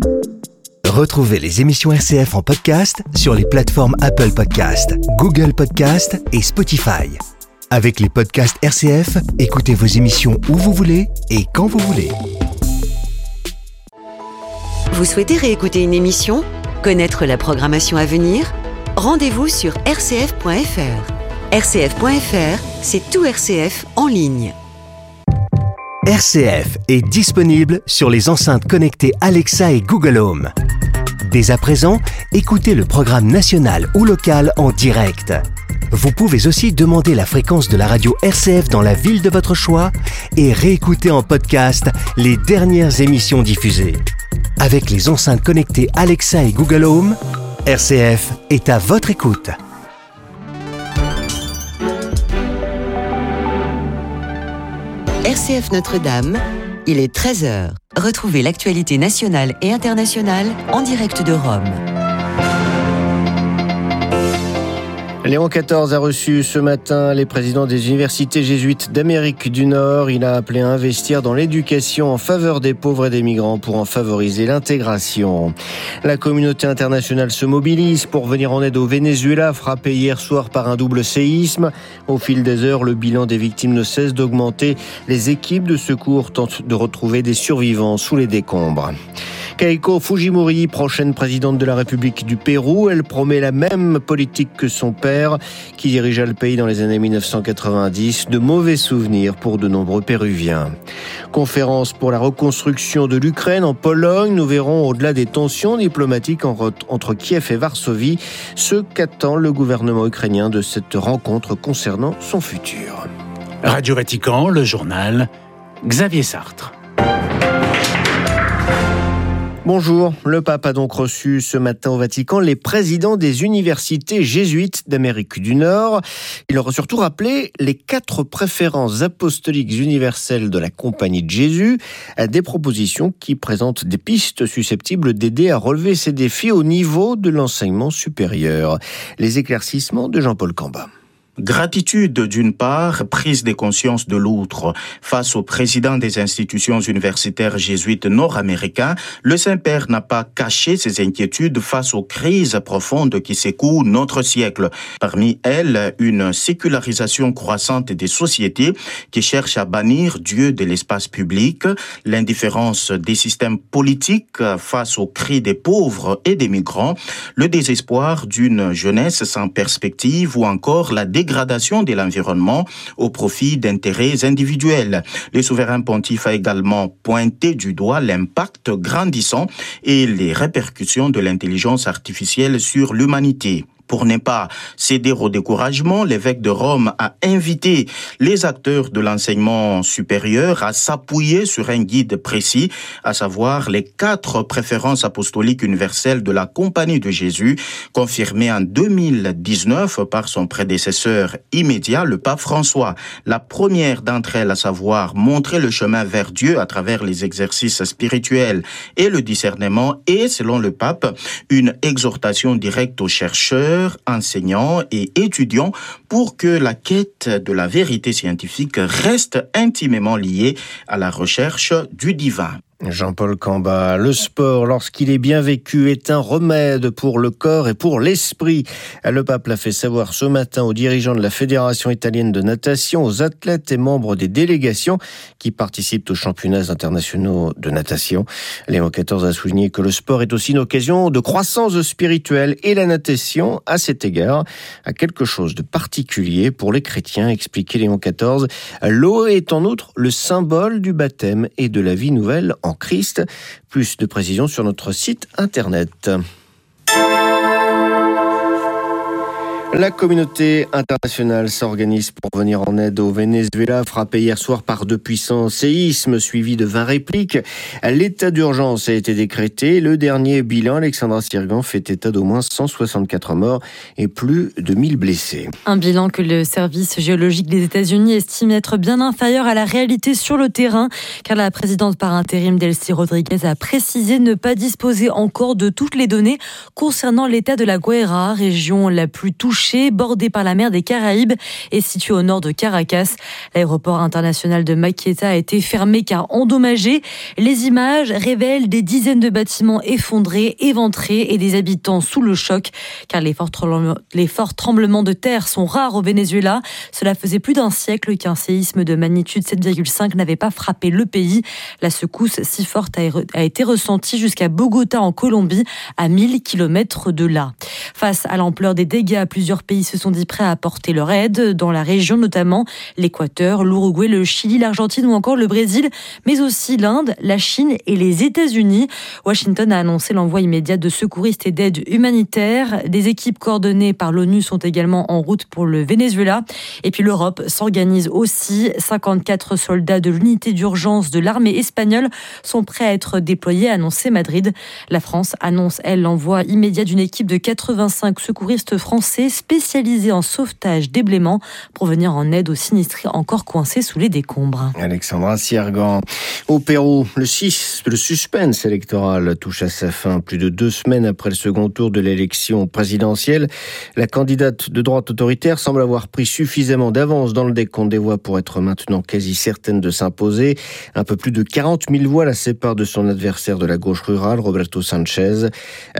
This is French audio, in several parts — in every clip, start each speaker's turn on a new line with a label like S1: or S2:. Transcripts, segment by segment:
S1: Retrouvez les émissions RCF en podcast sur les plateformes Apple Podcasts, Google Podcasts et Spotify. Avec les podcasts RCF, écoutez vos émissions où vous voulez et quand vous voulez.
S2: Vous souhaitez réécouter une émission ? Connaître la programmation à venir ? Rendez-vous sur rcf.fr. rcf.fr, c'est tout RCF en ligne.
S1: RCF est disponible sur les enceintes connectées Alexa et Google Home. Dès à présent, écoutez le programme national ou local en direct. Vous pouvez aussi demander la fréquence de la radio RCF dans la ville de votre choix et réécouter en podcast les dernières émissions diffusées. Avec les enceintes connectées Alexa et Google Home, RCF est à votre écoute.
S2: RCF Notre-Dame, il est 13h. Retrouvez l'actualité nationale et internationale en direct de Rome.
S3: Léon XIV a reçu ce matin les présidents des universités jésuites d'Amérique du Nord. Il a appelé à investir dans l'éducation en faveur des pauvres et des migrants pour en favoriser l'intégration. La communauté internationale se mobilise pour venir en aide au Venezuela, frappé hier soir par un double séisme. Au fil des heures, le bilan des victimes ne cesse d'augmenter. Les équipes de secours tentent de retrouver des survivants sous les décombres. Keiko Fujimori, prochaine présidente de la République du Pérou, elle promet la même politique que son père, qui dirigea le pays dans les années 1990. De mauvais souvenirs pour de nombreux Péruviens. Conférence pour la reconstruction de l'Ukraine en Pologne. Nous verrons, au-delà des tensions diplomatiques entre Kiev et Varsovie, ce qu'attend le gouvernement ukrainien de cette rencontre concernant son futur.
S4: Radio Vatican, le journal, Xavier Sartre.
S3: Bonjour, le pape a donc reçu ce matin au Vatican les présidents des universités jésuites d'Amérique du Nord. Il leur a surtout rappelé les 4 préférences apostoliques universelles de la Compagnie de Jésus, des propositions qui présentent des pistes susceptibles d'aider à relever ces défis au niveau de l'enseignement supérieur. Les éclaircissements de Jean-Paul Camba.
S5: Gratitude d'une part, prise de conscience de l'autre. Face au président des institutions universitaires jésuites nord-américains, le Saint-Père n'a pas caché ses inquiétudes face aux crises profondes qui secouent notre siècle. Parmi elles, une sécularisation croissante des sociétés qui cherchent à bannir Dieu de l'espace public, l'indifférence des systèmes politiques face aux cris des pauvres et des migrants, le désespoir d'une jeunesse sans perspective ou encore la dégradation de l'environnement au profit d'intérêts individuels. Le souverain pontife a également pointé du doigt l'impact grandissant et les répercussions de l'intelligence artificielle sur l'humanité. Pour ne pas céder au découragement, l'évêque de Rome a invité les acteurs de l'enseignement supérieur à s'appuyer sur un guide précis, à savoir les 4 préférences apostoliques universelles de la Compagnie de Jésus, confirmées en 2019 par son prédécesseur immédiat, le pape François. La première d'entre elles, à savoir montrer le chemin vers Dieu à travers les exercices spirituels et le discernement, est, selon le pape, une exhortation directe aux chercheurs, enseignants et étudiants pour que la quête de la vérité scientifique reste intimement liée à la recherche du divin.
S3: Jean-Paul Camba, le sport, lorsqu'il est bien vécu, est un remède pour le corps et pour l'esprit. Le pape l'a fait savoir ce matin aux dirigeants de la Fédération italienne de natation, aux athlètes et membres des délégations qui participent aux championnats internationaux de natation. Léon XIV a souligné que le sport est aussi une occasion de croissance spirituelle et la natation, à cet égard, a quelque chose de particulier pour les chrétiens, expliquait Léon XIV. L'eau est en outre le symbole du baptême et de la vie nouvelle en Christ. Plus de précisions sur notre site internet. La communauté internationale s'organise pour venir en aide au Venezuela, frappé hier soir par 2 puissants séismes suivis de 20 répliques. L'état d'urgence a été décrété. Le dernier bilan, Alexandra Sirgan, fait état d'au moins 164 morts et plus de 1000 blessés.
S6: Un bilan que le service géologique des États-Unis estime être bien inférieur à la réalité sur le terrain, car la présidente par intérim Delcy Rodriguez a précisé ne pas disposer encore de toutes les données concernant l'état de la Guaira, région la plus touchée touché, bordé par la mer des Caraïbes et situé au nord de Caracas. L'aéroport international de Maqueta a été fermé car endommagé. Les images révèlent des dizaines de bâtiments effondrés, éventrés et des habitants sous le choc car les forts tremblements de terre sont rares au Venezuela. Cela faisait plus d'un siècle qu'un séisme de magnitude 7,5 n'avait pas frappé le pays. La secousse si forte a été ressentie jusqu'à Bogota en Colombie, à 1000 km de là. Face à l'ampleur des dégâts, plusieurs pays se sont dit prêts à apporter leur aide, dans la région notamment l'Équateur, l'Uruguay, le Chili, l'Argentine ou encore le Brésil, mais aussi l'Inde, la Chine et les États-Unis. Washington a annoncé l'envoi immédiat de secouristes et d'aide humanitaire. Des équipes coordonnées par l'ONU sont également en route pour le Venezuela. Et puis l'Europe s'organise aussi. 54 soldats de l'unité d'urgence de l'armée espagnole sont prêts à être déployés, a annoncé Madrid. La France annonce, elle, l'envoi immédiat d'une équipe de 85 secouristes français spécialisés en sauvetage déblaiement pour venir en aide aux sinistrés encore coincés sous les décombres.
S3: Alexandra Siergan. Au Pérou, le suspense électoral touche à sa fin. Plus de 2 semaines après le second tour de l'élection présidentielle, la candidate de droite autoritaire semble avoir pris suffisamment d'avance dans le décompte des voix pour être maintenant quasi certaine de s'imposer. Un peu plus de 40 000 voix la séparent de son adversaire de la gauche rurale, Roberto Sanchez.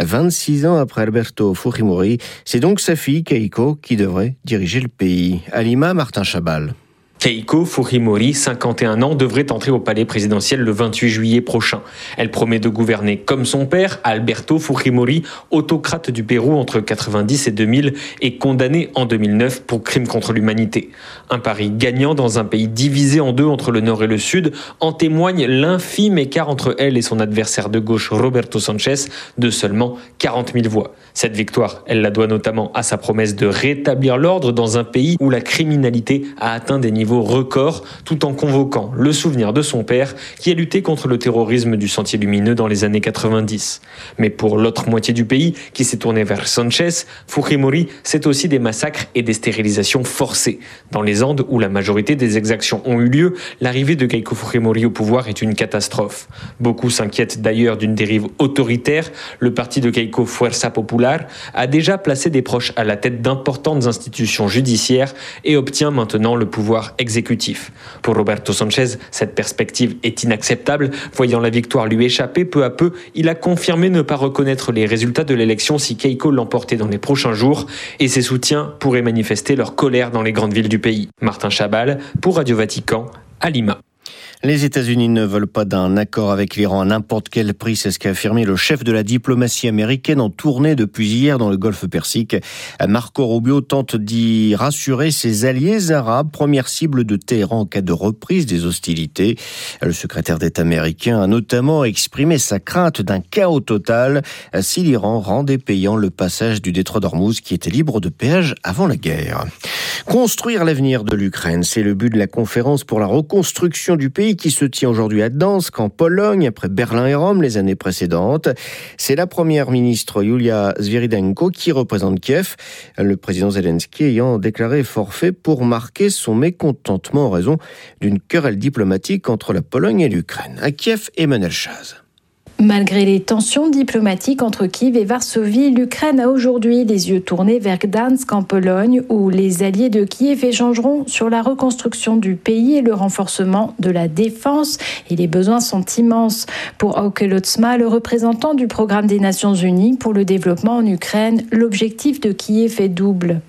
S3: 26 ans après Alberto Fujimori, c'est donc sa fille, Keiko, qui devrait diriger le pays. À Lima, Martin Chabal.
S7: Keiko Fujimori, 51 ans, devrait entrer au palais présidentiel le 28 juillet prochain. Elle promet de gouverner comme son père, Alberto Fujimori, autocrate du Pérou entre 1990 et 2000 et condamné en 2009 pour crimes contre l'humanité. Un pari gagnant dans un pays divisé en deux entre le nord et le sud. En témoigne l'infime écart entre elle et son adversaire de gauche, Roberto Sanchez, de seulement 40 000 voix. Cette victoire, elle la doit notamment à sa promesse de rétablir l'ordre dans un pays où la criminalité a atteint des niveaux records, tout en convoquant le souvenir de son père qui a lutté contre le terrorisme du Sentier lumineux dans les années 90. Mais pour l'autre moitié du pays qui s'est tournée vers Sanchez, Fujimori, c'est aussi des massacres et des stérilisations forcées. Dans les Andes, où la majorité des exactions ont eu lieu, l'arrivée de Keiko Fujimori au pouvoir est une catastrophe. Beaucoup s'inquiètent d'ailleurs d'une dérive autoritaire. Le parti de Keiko, Fuerza Popular, a déjà placé des proches à la tête d'importantes institutions judiciaires et obtient maintenant le pouvoir exécutif. Pour Roberto Sanchez, cette perspective est inacceptable. Voyant la victoire lui échapper peu à peu, il a confirmé ne pas reconnaître les résultats de l'élection si Keiko l'emportait dans les prochains jours et ses soutiens pourraient manifester leur colère dans les grandes villes du pays. Martin Chabal pour Radio Vatican à Lima.
S3: Les États-Unis ne veulent pas d'un accord avec l'Iran à n'importe quel prix, c'est ce qu'a affirmé le chef de la diplomatie américaine en tournée depuis hier dans le Golfe Persique. Marco Rubio tente d'y rassurer ses alliés arabes, première cible de Téhéran en cas de reprise des hostilités. Le secrétaire d'État américain a notamment exprimé sa crainte d'un chaos total si l'Iran rendait payant le passage du détroit d'Ormuz qui était libre de péage avant la guerre. Construire l'avenir de l'Ukraine, c'est le but de la conférence pour la reconstruction du pays qui se tient aujourd'hui à Gdansk, en Pologne, après Berlin et Rome les années précédentes. C'est la première ministre Yulia Sviridenko qui représente Kiev, le président Zelensky ayant déclaré forfait pour marquer son mécontentement en raison d'une querelle diplomatique entre la Pologne et l'Ukraine. À Kiev, Emmanuel Chaz.
S8: Malgré les tensions diplomatiques entre Kiev et Varsovie, l'Ukraine a aujourd'hui les yeux tournés vers Gdansk en Pologne, où les alliés de Kiev échangeront sur la reconstruction du pays et le renforcement de la défense. Et les besoins sont immenses. Pour Auke Lotsma, le représentant du programme des Nations Unies pour le développement en Ukraine, l'objectif de Kiev est double.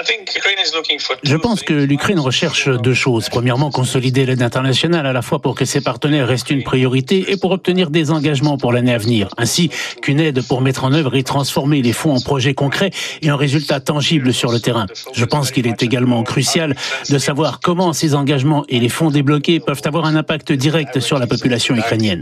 S4: Je pense que l'Ukraine recherche 2 choses. Premièrement, consolider l'aide internationale à la fois pour que ses partenaires restent une priorité et pour obtenir des engagements pour l'année à venir, ainsi qu'une aide pour mettre en œuvre et transformer les fonds en projets concrets et en résultats tangibles sur le terrain. Je pense qu'il est également crucial de savoir comment ces engagements et les fonds débloqués peuvent avoir un impact direct sur la population ukrainienne.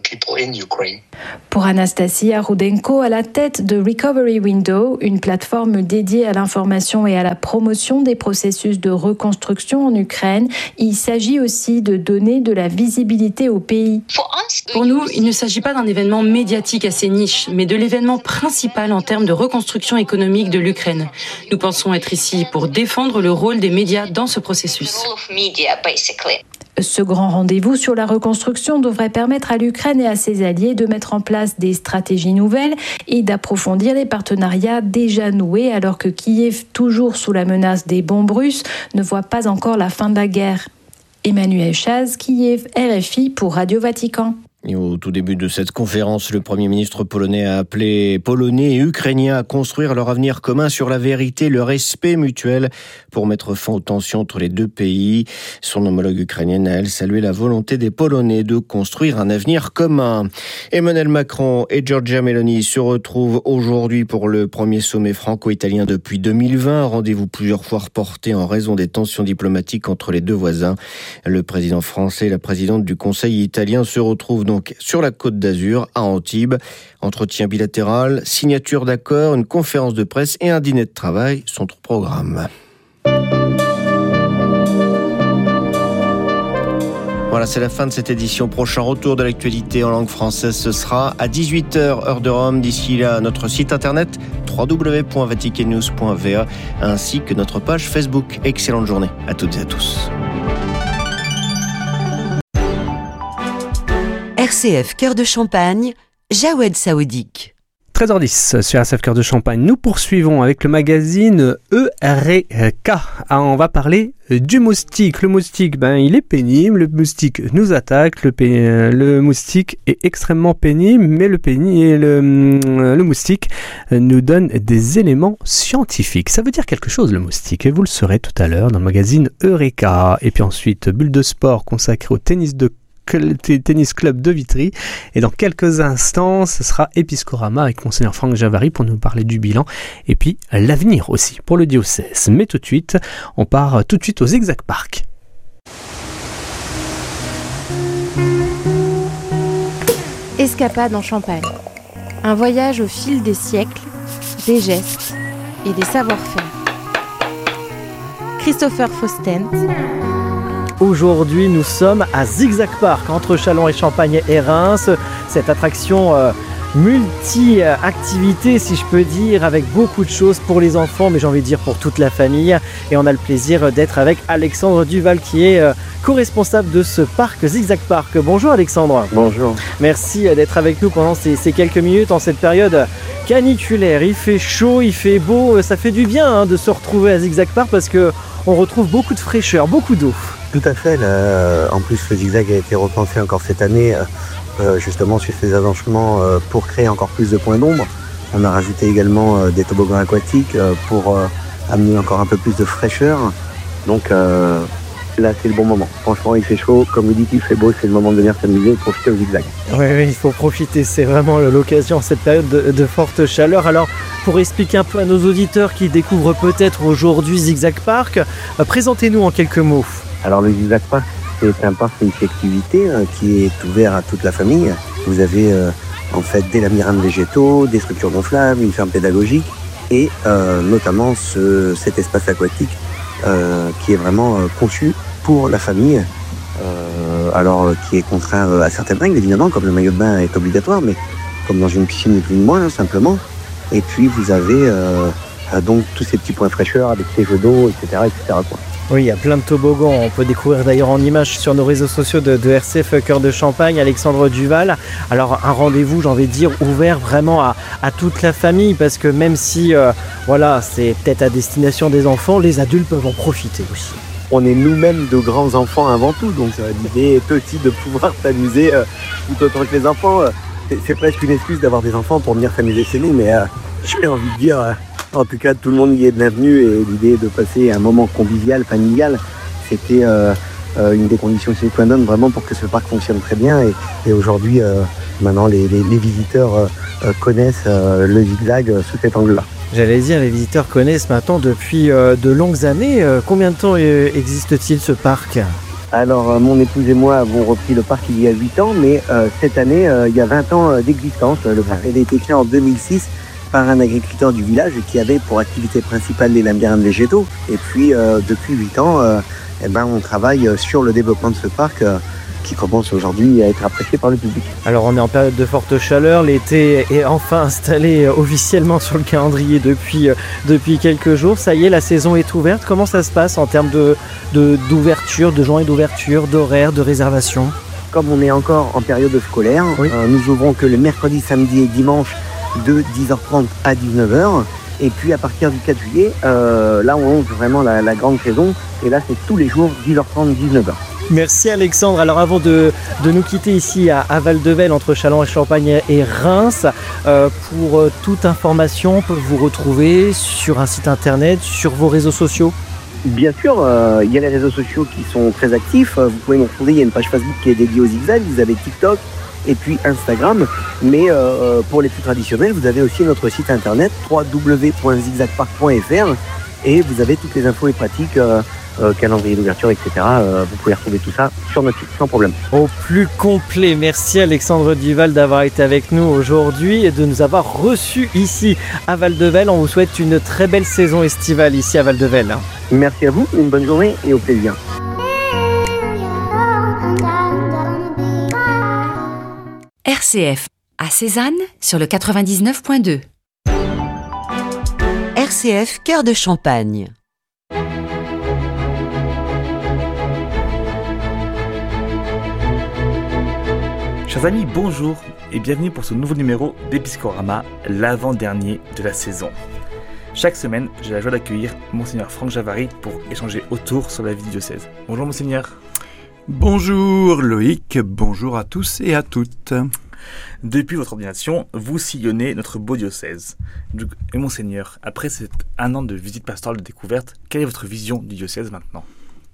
S8: Pour Anastasia Rudenko, à la tête de Recovery Window, une plateforme dédiée à l'information et à la promotion des processus de reconstruction en Ukraine, il s'agit aussi de donner de la visibilité au pays.
S9: Pour nous, il ne s'agit pas d'un événement médiatique assez niche, mais de l'événement principal en termes de reconstruction économique de l'Ukraine. Nous pensons être ici pour défendre le rôle des médias dans ce processus.
S8: Ce grand rendez-vous sur la reconstruction devrait permettre à l'Ukraine et à ses alliés de mettre en place des stratégies nouvelles et d'approfondir les partenariats déjà noués alors que Kiev, toujours sous la menace des bombes russes, ne voit pas encore la fin de la guerre. Emmanuel Chaz, Kiev, RFI pour Radio Vatican.
S3: Et au tout début de cette conférence, le Premier ministre polonais a appelé Polonais et Ukrainiens à construire leur avenir commun sur la vérité, le respect mutuel pour mettre fin aux tensions entre les deux pays. Son homologue ukrainienne a, elle, salué la volonté des Polonais de construire un avenir commun. Emmanuel Macron et Giorgia Meloni se retrouvent aujourd'hui pour le premier sommet franco-italien depuis 2020. Rendez-vous plusieurs fois reporté en raison des tensions diplomatiques entre les deux voisins. Le président français et la présidente du Conseil italien se retrouvent donc sur la Côte d'Azur, à Antibes. Entretien bilatéral, signature d'accord, une conférence de presse et un dîner de travail sont au programme. Voilà, c'est la fin de cette édition. Prochain retour de l'actualité en langue française, ce sera à 18h, heure de Rome. D'ici là, notre site internet www.vaticannews.va ainsi que notre page Facebook. Excellente journée à toutes et à tous.
S2: RCF Cœur de Champagne, Jawed Saoudik.
S10: 13h10 sur RCF Cœur de Champagne. Nous poursuivons avec le magazine Eureka. On va parler du moustique. Le moustique, il est pénible. Le moustique nous attaque. Le moustique est extrêmement pénible, mais le moustique nous donne des éléments scientifiques. Ça veut dire quelque chose, le moustique, et vous le saurez tout à l'heure dans le magazine Eureka. Et puis ensuite, bulle de sport consacrée au tennis club de Vitry, et dans quelques instants ce sera Episcorama avec Monseigneur Franck Javary pour nous parler du bilan et puis l'avenir aussi pour le diocèse. Mais tout de suite, on part tout de suite au Zigzag Park.
S11: Escapade en Champagne. Un voyage au fil des siècles, des gestes et des savoir-faire. Christopher Fausten.
S12: Aujourd'hui, nous sommes à Zigzag Park, entre Châlons et Champagne et Reims. Cette attraction multi-activité, si je peux dire, avec beaucoup de choses pour les enfants, mais j'ai envie de dire pour toute la famille. Et on a le plaisir d'être avec Alexandre Duval, qui est co-responsable de ce parc Zigzag Park. Bonjour Alexandre.
S13: Bonjour.
S12: Merci d'être avec nous pendant ces quelques minutes en cette période caniculaire. Il fait chaud, il fait beau, ça fait du bien de se retrouver à Zigzag Park parce qu'on retrouve beaucoup de fraîcheur, beaucoup d'eau.
S13: Tout à fait. En plus, le zigzag a été repensé encore cette année, justement sur ces agencements pour créer encore plus de points d'ombre. On a rajouté également des toboggans aquatiques pour amener encore un peu plus de fraîcheur. Donc là, c'est le bon moment. Franchement, il fait chaud. Comme vous dites, il fait beau. C'est le moment de venir s'amuser et profiter au zigzag.
S12: Oui, il faut profiter. C'est vraiment l'occasion en cette période de forte chaleur. Alors, pour expliquer un peu à nos auditeurs qui découvrent peut-être aujourd'hui Zigzag Park, présentez-nous en quelques mots.
S13: Alors le Zigzag Park, c'est un parc multi-activité qui est ouvert à toute la famille. Vous avez en fait des labyrinthes végétaux, des structures gonflables, une ferme pédagogique et notamment cet espace aquatique qui est vraiment conçu pour la famille. Qui est contraint à certaines règles évidemment, comme le maillot de bain est obligatoire, mais comme dans une piscine ni plus ni moins simplement. Et puis vous avez donc tous ces petits points fraîcheur avec ces jeux d'eau, etc. quoi.
S12: Oui, il y a plein de toboggans. On peut découvrir d'ailleurs en images sur nos réseaux sociaux de RCF Cœur de Champagne, Alexandre Duval. Alors un rendez-vous, j'ai envie de dire, ouvert vraiment à toute la famille, parce que même si c'est peut-être à destination des enfants, les adultes peuvent en profiter aussi.
S13: On est nous-mêmes de grands enfants avant tout, donc l'idée est aussi de pouvoir s'amuser tout autant que les enfants. C'est presque une excuse d'avoir des enfants pour venir s'amuser chez nous, mais j'ai envie de dire... En tout cas, tout le monde y est bienvenu et l'idée de passer un moment convivial, familial, c'était une des conditions sine qua non vraiment pour que ce parc fonctionne très bien. Et aujourd'hui, maintenant, les visiteurs connaissent le zigzag sous cet angle-là.
S12: J'allais dire, les visiteurs connaissent maintenant depuis de longues années. Combien de temps existe-t-il ce parc ?
S13: Alors, mon épouse et moi avons repris le parc il y a 8 ans, mais cette année, il y a 20 ans d'existence. Le parc a été créé en 2006. Par un agriculteur du village qui avait pour activité principale les labyrinthes végétaux. Et puis, depuis 8 ans, on travaille sur le développement de ce parc qui commence aujourd'hui à être apprécié par le public.
S12: Alors on est en période de forte chaleur, l'été est enfin installé officiellement sur le calendrier depuis quelques jours. Ça y est, la saison est ouverte. Comment ça se passe en termes d'ouverture, de journée d'ouverture, d'horaire, de réservation ?
S13: Comme on est encore en période scolaire, nous ouvrons que le mercredi, samedi et dimanche de 10h30 à 19h. Et puis à partir du 4 juillet, là on lance vraiment la grande saison. Et là c'est tous les jours 10h30, 19h.
S12: Merci Alexandre. Alors avant de nous quitter ici à Val-de-Velle, entre Châlons-et-Champagne et Reims, pour toute information, on peut vous retrouver sur un site internet, sur vos réseaux sociaux.
S13: Bien sûr, il y a les réseaux sociaux qui sont très actifs. Vous pouvez nous retrouver, il y a une page Facebook qui est dédiée au zigzag, vous avez TikTok et puis Instagram. Mais pour les plus traditionnels, vous avez aussi notre site internet www.zigzagpark.fr et vous avez toutes les infos et pratiques, calendrier d'ouverture, etc. Vous pouvez retrouver tout ça sur notre site sans problème.
S12: Au plus complet. Merci Alexandre Duval d'avoir été avec nous aujourd'hui et de nous avoir reçus ici à Val-de-Velle. On vous souhaite une très belle saison estivale ici à Val-de-Velle.
S13: Merci à vous, une bonne journée et au plaisir.
S2: RCF à Cézanne sur le 99.2. RCF Cœur de Champagne.
S14: Chers amis, bonjour et bienvenue pour ce nouveau numéro d'Episcorama, l'avant-dernier de la saison. Chaque semaine, j'ai la joie d'accueillir Monseigneur Franck Javary pour échanger autour sur la vie du diocèse. Bonjour Monseigneur.
S15: Bonjour Loïc, bonjour à tous et à toutes.
S14: Depuis votre ordination, vous sillonnez notre beau diocèse. Et Monseigneur, après un an de visite pastorale de découverte, quelle est votre vision du diocèse maintenant ?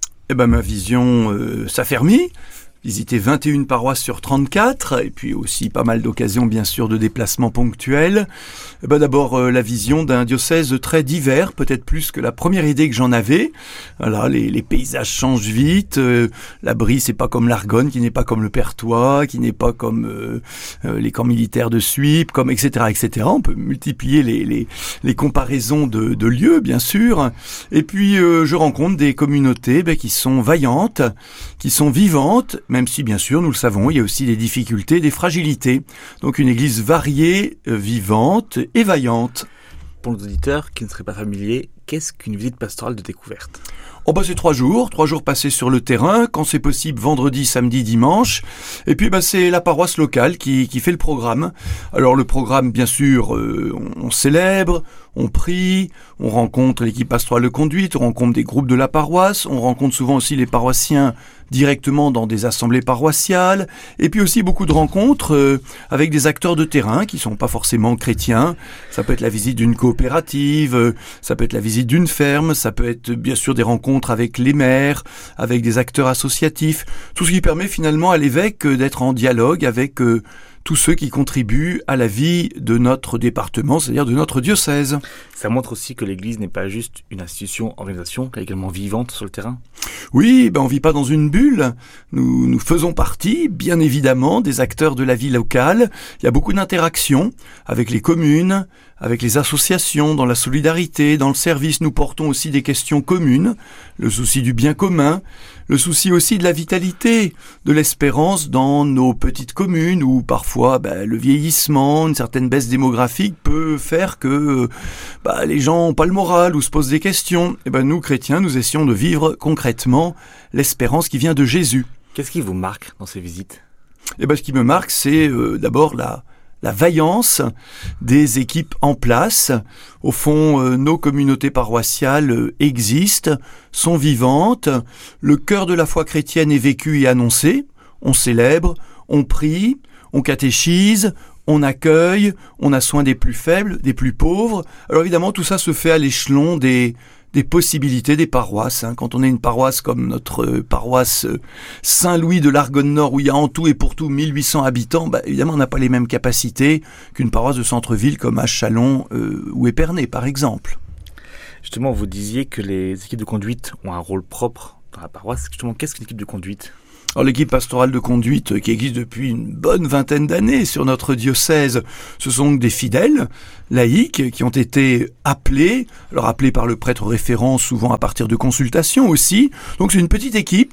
S15: Ma vision s'affermit. Visiter 21 paroisses sur 34, et puis aussi pas mal d'occasions bien sûr de déplacements ponctuels. D'abord la vision d'un diocèse très divers, peut-être plus que la première idée que j'en avais. Voilà, les paysages changent vite, la Brie c'est pas comme l'Argonne, qui n'est pas comme le Perthois, qui n'est pas comme les camps militaires de Suippes, comme etc. etc. On peut multiplier les comparaisons de lieux bien sûr. Et puis je rencontre des communautés qui sont vaillantes, qui sont vivantes, même si, bien sûr, nous le savons, il y a aussi des difficultés, des fragilités. Donc une église variée, vivante et vaillante.
S14: Pour nos auditeurs qui ne seraient pas familiers, qu'est-ce qu'une visite pastorale de découverte ?
S15: C'est 3 jours passés sur le terrain, quand c'est possible vendredi, samedi, dimanche. Et puis c'est la paroisse locale qui fait le programme. Alors le programme, bien sûr, on célèbre, on prie, on rencontre l'équipe pastorale de conduite, on rencontre des groupes de la paroisse, on rencontre souvent aussi les paroissiens directement dans des assemblées paroissiales, et puis aussi beaucoup de rencontres avec des acteurs de terrain qui sont pas forcément chrétiens. Ça peut être la visite d'une coopérative, ça peut être la visite d'une ferme, ça peut être bien sûr des rencontres avec les maires, avec des acteurs associatifs, tout ce qui permet finalement à l'évêque d'être en dialogue avec tous ceux qui contribuent à la vie de notre département, c'est-à-dire de notre diocèse.
S14: Ça montre aussi que l'Église n'est pas juste une institution, organisation, qu'elle est également vivante sur le terrain.
S15: Oui, on ne vit pas dans une bulle. Nous faisons partie, bien évidemment, des acteurs de la vie locale. Il y a beaucoup d'interactions avec les communes, avec les associations, dans la solidarité, dans le service. Nous portons aussi des questions communes, le souci du bien commun, le souci aussi de la vitalité, de l'espérance dans nos petites communes où parfois le vieillissement, une certaine baisse démographique peut faire que les gens n'ont pas le moral ou se posent des questions. Nous, chrétiens, nous essayons de vivre concrètement l'espérance qui vient de Jésus.
S14: Qu'est-ce qui vous marque dans ces visites ?
S15: Ce qui me marque, c'est d'abord la vaillance des équipes en place. Au fond, nos communautés paroissiales existent, sont vivantes. Le cœur de la foi chrétienne est vécu et annoncé. On célèbre, on prie, on catéchise, on accueille, on a soin des plus faibles, des plus pauvres. Alors évidemment, tout ça se fait à l'échelon des possibilités des paroisses. Quand on est une paroisse comme notre paroisse Saint-Louis de l'Argonne Nord, où il y a en tout et pour tout 1800 habitants, évidemment, on n'a pas les mêmes capacités qu'une paroisse de centre-ville comme à Châlons ou Épernay, par exemple.
S14: Justement, vous disiez que les équipes de conduite ont un rôle propre dans la paroisse. Justement, qu'est-ce qu'une équipe de conduite ?
S15: Alors, l'équipe pastorale de conduite qui existe depuis une bonne vingtaine d'années sur notre diocèse, ce sont des fidèles laïcs qui ont été appelés par le prêtre référent, souvent à partir de consultations aussi. Donc c'est une petite équipe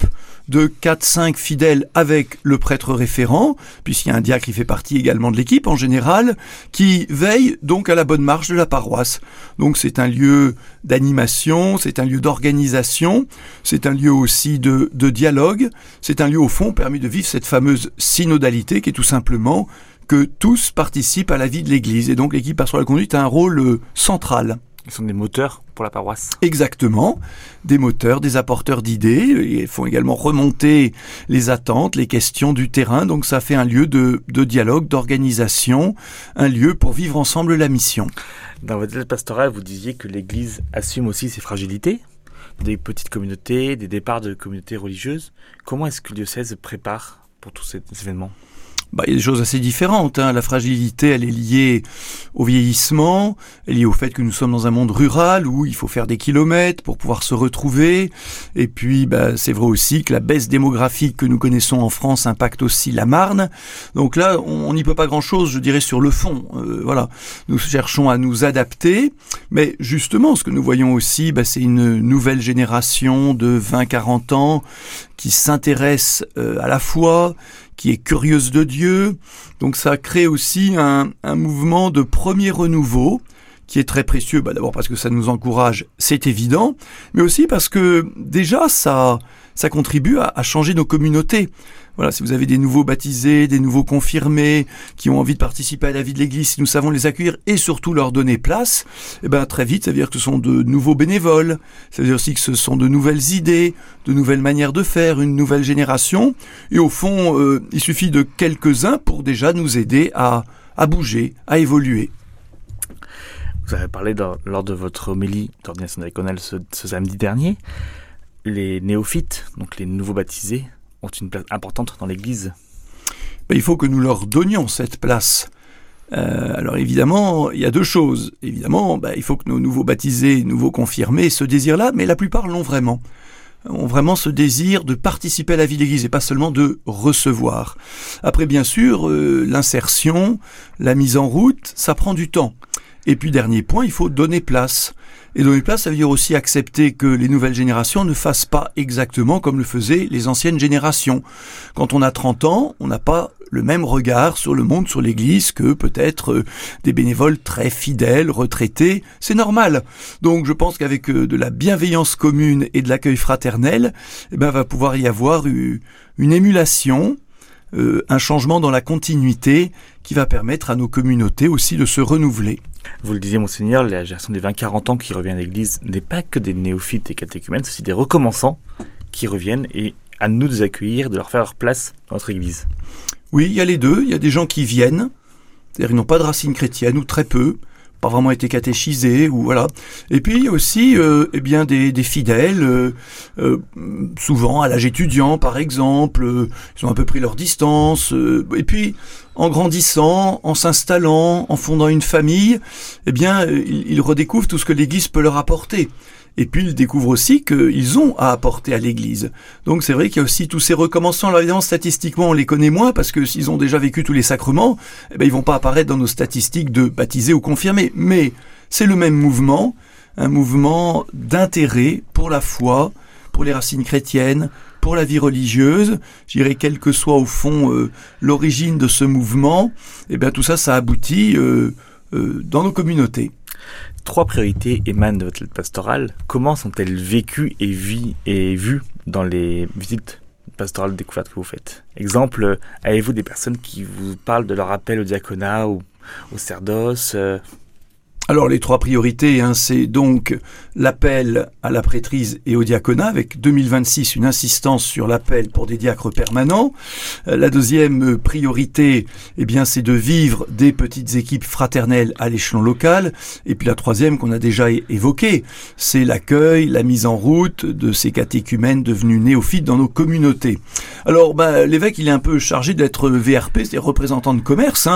S15: de 4-5 fidèles avec le prêtre référent, puisqu'il y a un diacre qui fait partie également de l'équipe en général, qui veille donc à la bonne marche de la paroisse. Donc c'est un lieu d'animation, c'est un lieu d'organisation, c'est un lieu aussi de dialogue, c'est un lieu au fond permis de vivre cette fameuse synodalité qui est tout simplement que tous participent à la vie de l'Église. Et donc l'équipe pastorale conduite a un rôle central.
S14: Ils sont des moteurs pour la paroisse.
S15: Exactement, des moteurs, des apporteurs d'idées. Ils font également remonter les attentes, les questions du terrain. Donc ça fait un lieu de dialogue, d'organisation, un lieu pour vivre ensemble la mission.
S14: Dans votre lettre pastorale, vous disiez que l'Église assume aussi ses fragilités, des petites communautés, des départs de communautés religieuses. Comment est-ce que le diocèse prépare pour tous ces événements ?
S15: Il y a des choses assez différentes. La fragilité, elle est liée au vieillissement, elle est liée au fait que nous sommes dans un monde rural où il faut faire des kilomètres pour pouvoir se retrouver. Et puis, c'est vrai aussi que la baisse démographique que nous connaissons en France impacte aussi la Marne. Donc là, on n'y peut pas grand-chose, je dirais, sur le fond. Voilà, nous cherchons à nous adapter. Mais justement, ce que nous voyons aussi, c'est une nouvelle génération de 20-40 ans qui s'intéresse à la foi, qui est curieuse de Dieu. Donc ça crée aussi un mouvement de premier renouveau qui est très précieux, d'abord parce que ça nous encourage, c'est évident, mais aussi parce que déjà ça contribue à changer nos communautés. Voilà, si vous avez des nouveaux baptisés, des nouveaux confirmés qui ont envie de participer à la vie de l'Église, si nous savons les accueillir et surtout leur donner place, très vite, ça veut dire que ce sont de nouveaux bénévoles, ça veut dire aussi que ce sont de nouvelles idées, de nouvelles manières de faire, une nouvelle génération. Et au fond, il suffit de quelques-uns pour déjà nous aider à bouger, à évoluer.
S14: Vous avez parlé lors de votre homélie d'ordination diaconale ce samedi dernier. Les néophytes, donc les nouveaux baptisés, ont une place importante dans l'Église.
S15: Il faut que nous leur donnions cette place. Alors évidemment, il y a deux choses. Évidemment, il faut que nos nouveaux baptisés, nouveaux confirmés, ce désir-là, mais la plupart l'ont vraiment. Ont vraiment ce désir de participer à la vie de l'Église et pas seulement de recevoir. Après, bien sûr, l'insertion, la mise en route, ça prend du temps. Et puis, dernier point, il faut donner place. Et donner place, ça veut dire aussi accepter que les nouvelles générations ne fassent pas exactement comme le faisaient les anciennes générations. Quand on a 30 ans, on n'a pas le même regard sur le monde, sur l'Église, que peut-être des bénévoles très fidèles, retraités. C'est normal. Donc je pense qu'avec de la bienveillance commune et de l'accueil fraternel, va pouvoir y avoir une émulation, un changement dans la continuité qui va permettre à nos communautés aussi de se renouveler.
S14: Vous le disiez, Monseigneur, la génération des 20-40 ans qui revient à l'Église n'est pas que des néophytes et catéchumènes, c'est aussi des recommençants qui reviennent et à nous de les accueillir, de leur faire leur place dans notre Église.
S15: Oui, il y a les deux. Il y a des gens qui viennent, c'est-à-dire ils n'ont pas de racines chrétiennes ou très peu, pas vraiment été catéchisés ou voilà. Et puis il y a aussi des fidèles, souvent à l'âge étudiant par exemple, ils ont un peu pris leur distance. Et puis en grandissant, en s'installant, en fondant une famille, ils redécouvrent tout ce que l'Église peut leur apporter. Et puis ils découvrent aussi qu'ils ont à apporter à l'Église. Donc c'est vrai qu'il y a aussi tous ces recommençants. Alors évidemment, statistiquement, on les connaît moins parce que s'ils ont déjà vécu tous les sacrements, ils vont pas apparaître dans nos statistiques de baptisés ou confirmés. Mais c'est le même mouvement, un mouvement d'intérêt pour la foi, pour les racines chrétiennes, pour la vie religieuse. Je dirais, quelle que soit au fond l'origine de ce mouvement, tout ça aboutit dans nos communautés.
S14: 3 priorités émanent de votre lettre pastorale. Comment sont-elles vécues et vues dans les visites pastorales découvertes que vous faites ? Exemple, avez-vous des personnes qui vous parlent de leur appel au diaconat ou au sacerdoce ?
S15: Alors les 3 priorités, c'est donc l'appel à la prêtrise et au diaconat, avec 2026 une insistance sur l'appel pour des diacres permanents. La deuxième priorité, c'est de vivre des petites équipes fraternelles à l'échelon local. Et puis la troisième qu'on a déjà évoquée, c'est l'accueil, la mise en route de ces catéchumènes devenus néophytes dans nos communautés. Alors l'évêque il est un peu chargé d'être VRP, c'est-à-dire représentant de commerce,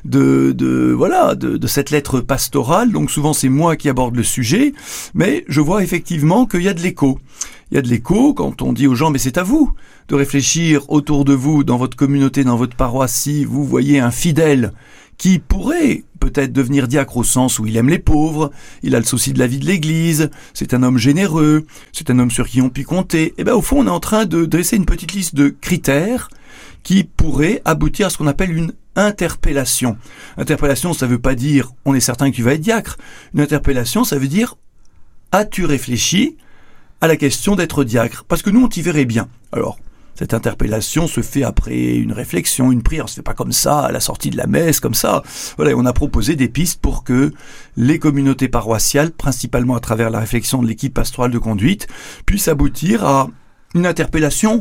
S15: de cette lettre pastorale. Donc souvent c'est moi qui aborde le sujet, mais je vois effectivement qu'il y a de l'écho. Il y a de l'écho quand on dit aux gens, mais c'est à vous de réfléchir autour de vous, dans votre communauté, dans votre paroisse, si vous voyez un fidèle qui pourrait peut-être devenir diacre au sens où il aime les pauvres, il a le souci de la vie de l'Église, c'est un homme généreux, c'est un homme sur qui on peut compter. Et bien au fond, on est en train de dresser une petite liste de critères qui pourraient aboutir à ce qu'on appelle une interpellation. Interpellation, ça ne veut pas dire on est certain que tu vas être diacre. Une interpellation, ça veut dire as-tu réfléchi à la question d'être diacre? Parce que nous, on t'y verrait bien. Alors, cette interpellation se fait après une réflexion, une prière. On se fait pas comme ça, à la sortie de la messe, comme ça. Voilà, on a proposé des pistes pour que les communautés paroissiales, principalement à travers la réflexion de l'équipe pastorale de conduite, puissent aboutir à une interpellation.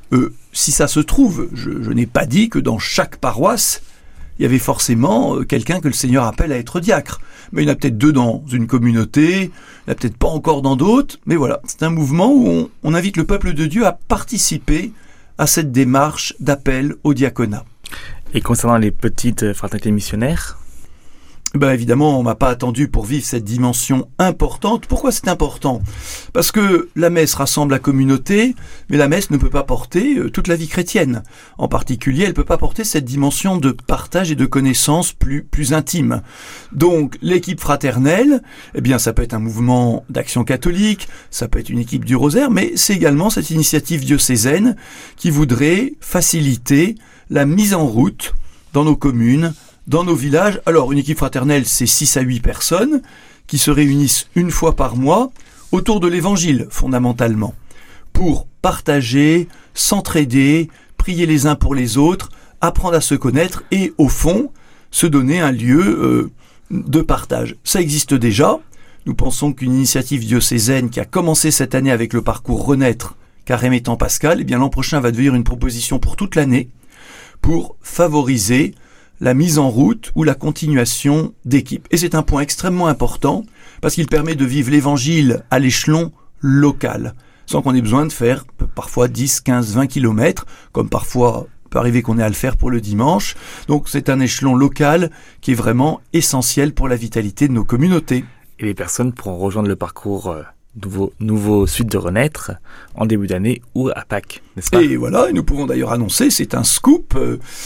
S15: Si ça se trouve, je n'ai pas dit que dans chaque paroisse, il y avait forcément quelqu'un que le Seigneur appelle à être diacre. Mais il y en a peut-être 2 dans une communauté, il n'y en a peut-être pas encore dans d'autres, mais voilà, c'est un mouvement où on invite le peuple de Dieu à participer à cette démarche d'appel au diaconat.
S14: Et concernant les petites fraternités missionnaires ?
S15: Évidemment, on m'a pas attendu pour vivre cette dimension importante. Pourquoi c'est important ? Parce que la messe rassemble la communauté, mais la messe ne peut pas porter toute la vie chrétienne. En particulier, elle peut pas porter cette dimension de partage et de connaissance plus intime. Donc, l'équipe fraternelle, ça peut être un mouvement d'action catholique, ça peut être une équipe du Rosaire, mais c'est également cette initiative diocésaine qui voudrait faciliter la mise en route dans nos communes, dans nos villages. Alors, une équipe fraternelle, c'est 6 à 8 personnes qui se réunissent une fois par mois autour de l'évangile, fondamentalement, pour partager, s'entraider, prier les uns pour les autres, apprendre à se connaître et, au fond, se donner un lieu de partage. Ça existe déjà. Nous pensons qu'une initiative diocésaine qui a commencé cette année avec le parcours Renaître, Carême et Temps Pascal, l'an prochain va devenir une proposition pour toute l'année pour favoriser la mise en route ou la continuation d'équipe. Et c'est un point extrêmement important parce qu'il permet de vivre l'évangile à l'échelon local, sans qu'on ait besoin de faire parfois 10, 15, 20 kilomètres, comme parfois peut arriver qu'on ait à le faire pour le dimanche. Donc c'est un échelon local qui est vraiment essentiel pour la vitalité de nos communautés.
S14: Et les personnes pourront rejoindre le parcours nouveau suite de Renaître en début d'année ou à Pâques, n'est-ce pas ?
S15: Et voilà, et nous pouvons d'ailleurs annoncer, c'est un scoop,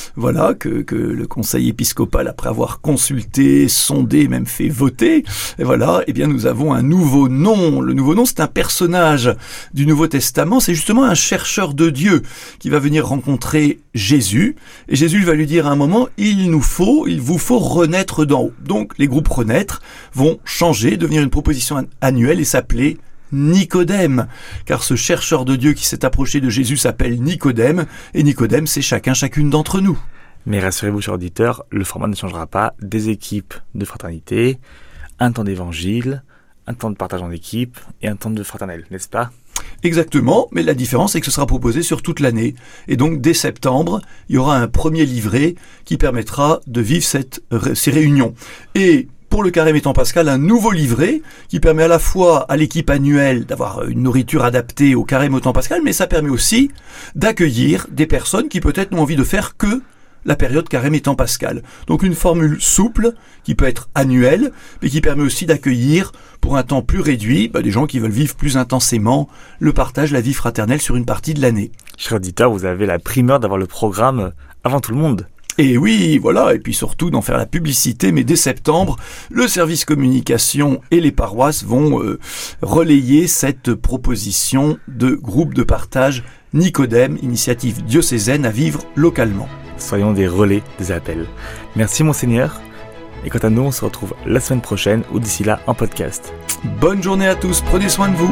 S15: que le conseil épiscopal, après avoir consulté, sondé, même fait voter, et voilà, nous avons un nouveau nom. Le nouveau nom, c'est un personnage du Nouveau Testament, c'est justement un chercheur de Dieu qui va venir rencontrer Jésus, et Jésus va lui dire à un moment, il vous faut renaître d'en haut. Donc les groupes Renaître vont changer, devenir une proposition annuelle et s'appeler Nicodème, car ce chercheur de Dieu qui s'est approché de Jésus s'appelle Nicodème, et Nicodème, c'est chacune d'entre nous.
S14: Mais rassurez-vous, chers auditeurs, le format ne changera pas. Des équipes de fraternité, un temps d'évangile, un temps de partage en équipe et un temps de fraternelle, n'est-ce pas ?
S15: Exactement, mais la différence est que ce sera proposé sur toute l'année. Et donc, dès septembre, il y aura un premier livret qui permettra de vivre ces réunions. Et pour le Carême et Temps Pascal, un nouveau livret qui permet à la fois à l'équipe annuelle d'avoir une nourriture adaptée au Carême et au Temps Pascal, mais ça permet aussi d'accueillir des personnes qui peut-être n'ont envie de faire que la période Carême et Temps Pascal. Donc une formule souple qui peut être annuelle, mais qui permet aussi d'accueillir pour un temps plus réduit des gens qui veulent vivre plus intensément le partage, la vie fraternelle sur une partie de l'année.
S14: Chers auditeurs, vous avez la primeur d'avoir le programme avant tout le monde.
S15: Et oui, voilà, et puis surtout d'en faire la publicité, mais dès septembre, le service communication et les paroisses vont relayer cette proposition de groupe de partage Nicodème, initiative diocésaine à vivre localement.
S14: Soyons des relais des appels. Merci Monseigneur, et quant à nous, on se retrouve la semaine prochaine ou d'ici là en podcast.
S15: Bonne journée à tous, prenez soin de vous.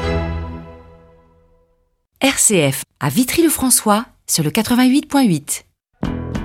S2: RCF à Vitry-le-François sur le 88.8.